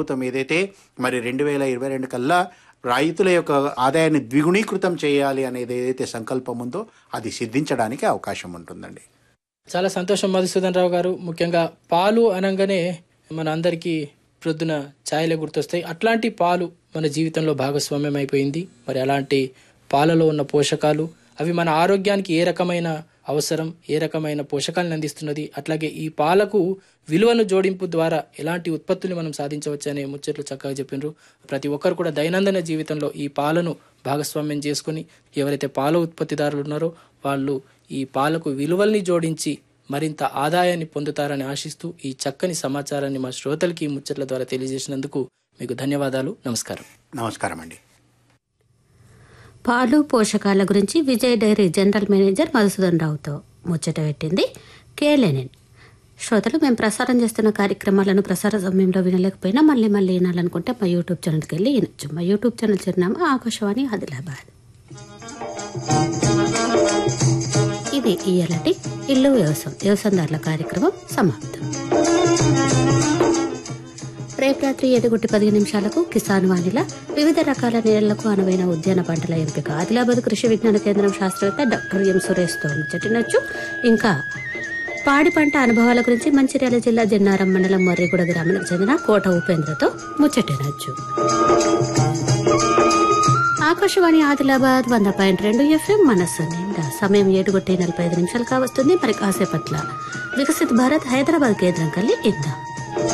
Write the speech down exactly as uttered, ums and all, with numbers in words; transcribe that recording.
ప్రభుత్వం ఏదైతే మరి రెండు వేల ఇరవై రెండు కల్లా రైతుల యొక్క ఆదాయాన్ని ద్విగుణీకృతం చేయాలి అనేది ఏదైతే సంకల్పం ఉందో అది సిద్ధించడానికి అవకాశం ఉంటుందండి. చాలా సంతోషం మధుసూదన్ రావు గారు. ముఖ్యంగా పాలు అనగానే మన అందరికీ ప్రొద్దున ఛాయలే గుర్తొస్తాయి. అట్లాంటి పాలు మన జీవితంలో భాగస్వామ్యం అయిపోయింది. మరి అలాంటి పాలలో ఉన్న పోషకాలు అవి మన ఆరోగ్యానికి ఏ రకమైన అవసరం, ఏ రకమైన పోషకాలను అందిస్తున్నది, అట్లాగే ఈ పాలకు విలువను జోడింపు ద్వారా ఎలాంటి ఉత్పత్తులు మనం సాధించవచ్చు అనే ముచ్చట్లు చక్కగా చెప్పినారు. ప్రతి ఒక్కరు కూడా దైనందిన జీవితంలో ఈ పాలను భాగస్వామ్యం చేసుకుని ఎవరైతే పాల ఉత్పత్తిదారులు ఉన్నారో వాళ్ళు ఈ పాలకు విలువల్ని జోడించి మరింత ఆదాయాన్ని పొందుతారని ఆశిస్తూ ఈ చక్కని సమాచారాన్ని మా శ్రోతలకి ఈ ముచ్చట్ల ద్వారా తెలియజేసినందుకు మీకు ధన్యవాదాలు. నమస్కారం. నమస్కారం అండి. పాలు పోషకాల గురించి Vijay dairy general manager Madhusudan రావుతో ముచ్చట పెట్టింది కేలెనిన్. శ్రోతలు, మేము ప్రసారం చేస్తున్న కార్యక్రమాలను ప్రసార సమయంలో వినలేకపోయినా మళ్ళీ మళ్ళీ వినాలనుకుంటే మా యూట్యూబ్ ఛానల్కి వెళ్ళి వినొచ్చు. మా యూట్యూబ్ ఛానల్ చిరునామా ఆకాశవాణి ఆదిలాబాద్. ఇది ఇయ్యాలటి ఇల్లు వ్యవసాయం వ్యవసాయదారుల కార్యక్రమం సమాప్తం. రేపు రాత్రి ఏడు గంటల పదిహేను నిమిషాలకు కిసాన్ వాణిల వివిధ రకాల నేలలకు అనువైన ఉద్యాన పంటల ఎంపిక ఆదిలాబాద్ కృషి విజ్ఞాన కేంద్రం శాస్త్రవేత్త డాక్టర్ ఎం సురేష్తో ముచ్చటినొచ్చు. ఇంకా పాడి పంట అనుభవాల గురించి మంచిర్యాల జిల్లా జన్నారం మండలం మర్రిగూడ గ్రామానికి చెందిన కోట ఉపేంద్రతో ముచ్చటినొచ్చు. ఆకాశవాణి ఆదిలాబాద్ వంద పాయింట్ రెండు ఎఫ్ఎం మనస్సు నిండా. సమయం ఏడు గంటల నలభై ఐదు నిమిషాలు కావస్తుంది. మరి కాసేపట్ల వికసిత్ భారత్ హైదరాబాద్ కేంద్రం కలిగి ఇద్దాం.